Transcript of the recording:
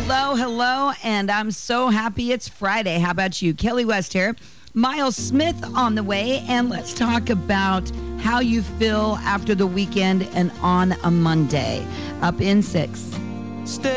Hello, and I'm so happy it's Friday. How about you? Kelly West here. Miles Smith on the way, and let's talk about how you feel after the weekend and on a Monday. Up in 6. Stay